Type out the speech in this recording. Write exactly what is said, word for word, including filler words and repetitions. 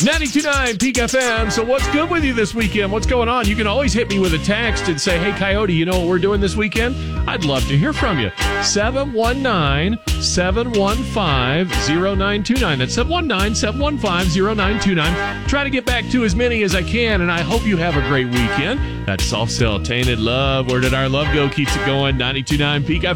ninety-two point nine Peak F M. So what's good with you this weekend? What's going on? You can always hit me with a text and say, hey, Coyote, you know what we're doing this weekend? I'd love to hear from you. seven one nine, seven one five, zero nine two nine. That's seven one nine, seven one five, zero nine two nine. Try to get back to as many as I can, and I hope you have a great weekend. That's Soft Cell, Tainted Love. Where did our love go? Keeps it going. ninety-two point nine Peak F M.